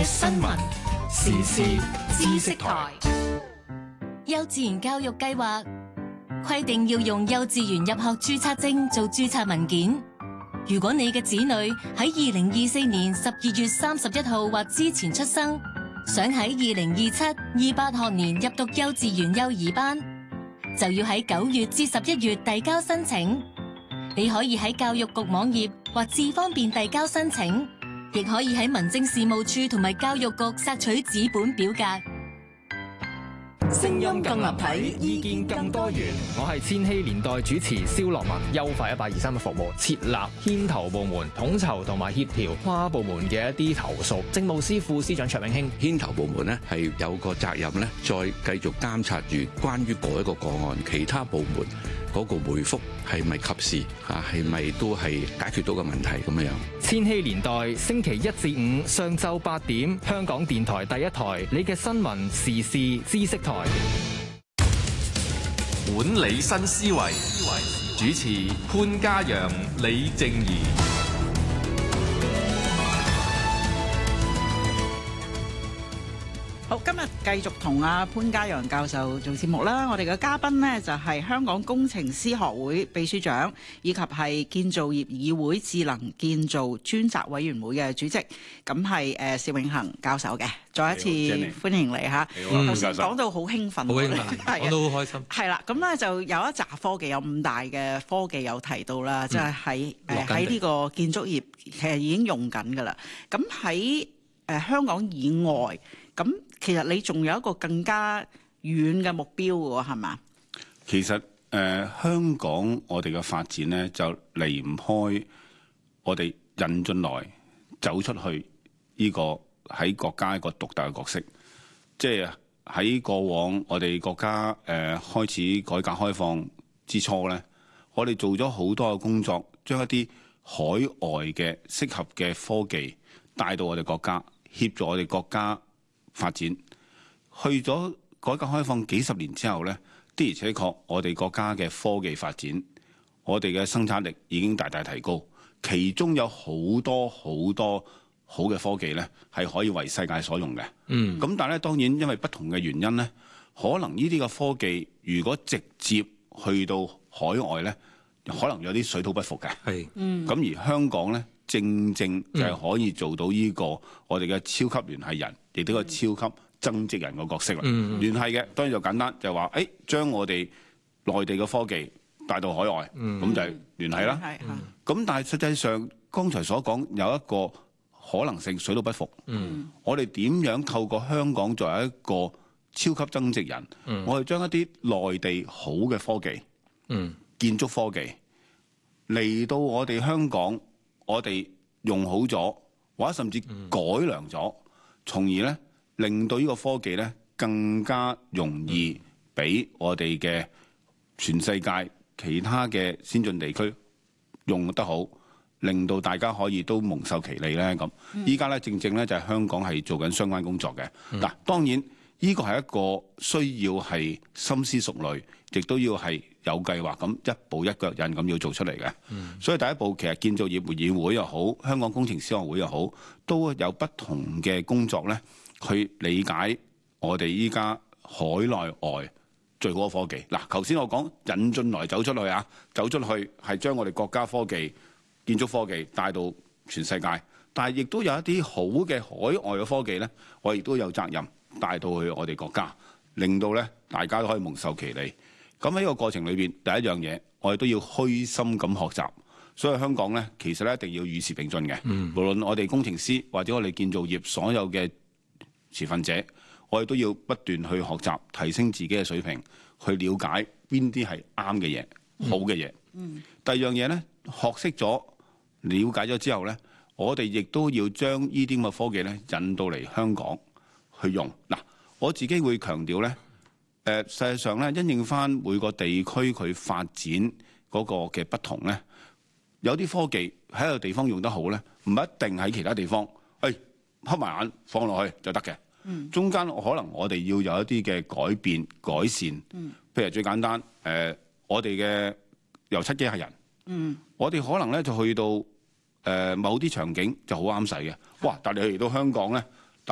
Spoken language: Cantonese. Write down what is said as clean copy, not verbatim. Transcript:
新聞時事知識台。 幼稚園教育計劃規定要用幼稚園入學註冊證做註冊文件。如果你嘅子女喺2024年12月31號或之前出生，想喺2027-28學年入讀幼稚園幼兒班，就要喺9月至11月遞交申請。你可以喺教育局網頁或智方便遞交申請，亦可以喺民政事務處同埋教育局索取紙本表格。 聲音更立體，意見更多元。 我係千禧年代主持蕭樂文。優化123嘅服務，設立牽頭部門，統籌同埋協調跨部門嘅一啲投訴。政務司副司長卓永興， 牽頭部門呢係有個責任呢，再繼續監察住關於嗰一個個案，其他部門嗰個回覆係咪及時啊？係咪都係解決到個問題咁樣？ 千禧年代星期1至5上晝8點，香港電台第一台，你嘅新聞時事知識台。 管理新思維，主持潘嘉陽、李靜宜。 好，今日繼續同阿潘嘉陽教授做節目啦。我哋嘅嘉賓呢，就係香港工程師學會秘書長，以及係建造業議會智能建造專責委員會嘅主席。咁係薛永恒教授嘅，再一次歡迎你嚇。頭先講到好興奮， 好興奮，講到好開心。 係啦，咁咧就有一紮科技，有5大嘅科技有提到啦，即係喺呢個建築業其實已經用緊㗎啦。咁喺香港以外，咁其實你仲有一個更加遠嘅目標喎，係嘛？ 其實香港我哋嘅發展咧，就離唔開我哋引進來走出去呢個喺國家一個獨特嘅角色。即係喺過往我哋國家開始改革開放之初咧，我哋做咗好多嘅工作，將一啲海外嘅適合嘅科技帶到我哋國家，協助我哋國家發展。去咗改革開放幾十年之後呢，的而且確我哋國家嘅科技發展，我哋嘅生產力已經大大提高。其中有好多好嘅科技呢，係可以為世界所用嘅。咁但係咧，當然因為不同嘅原因呢，可能呢啲嘅科技如果直接去到海外呢，可能有啲水土不服嘅。咁而香港呢，正就係可以做到呢個我哋嘅超級聯繫人，亦都係超級增值人個角色啦。聯繫嘅當然就簡單，就係話將我哋內地嘅科技帶到海外，咁就係聯繫啦。咁但係實際上剛才所講有一個可能性水土不服。我哋點樣透過香港作為一個超級增值人，我哋將一啲內地好嘅科技，建築科技嚟到我哋香港，我哋用好咗，或者甚至改良咗，從而咧令到呢個科技咧更加容易俾我哋嘅全世界其他嘅先進地區用得好，令到大家可以都蒙受其利咧。咁依家咧正咧就係香港係做緊相關工作嘅。嗱，當然呢個係一個需要係深思熟慮，亦都要係有計劃咁一步一腳印咁要做出嚟嘅。所以第一步其實建造業議會又好，香港工程師學會又好，都有不同嘅工作咧，去理解我哋依家海內外最好嘅科技。嗱，頭先我講引進來走出去啊，走出去係將我哋國家科技、建築科技帶到全世界，但係亦都有一啲好嘅海外嘅科技咧，我亦都有責任帶到去我哋國家，令到咧大家都可以蒙受其利。咁喺呢個過程裏邊，第一樣嘢我哋都要虛心咁學習。所以香港咧，其實咧一定要與時並進嘅。無論我哋工程師或者我哋建造業所有嘅持份者，我哋都要不斷去學習，提升自己嘅水平，去了解邊啲係啱嘅嘢、好嘅嘢。第二樣嘢咧，學識咗、了解咗之後咧，我哋亦都要將呢啲咁嘅科技咧引到嚟香港去用。嗱，我自己會強調咧，實際上咧，因應翻每個地區佢發展嗰個嘅不同咧，有啲科技喺一個地方用得好咧，唔一定喺其他地方，黑埋眼放落去就得嘅。中間可能我哋要有一啲嘅改變、改善。譬如最簡單，我哋嘅油漆機械人，我哋可能咧就去到某啲場景就好啱使嘅。哇！但係你去到香港咧，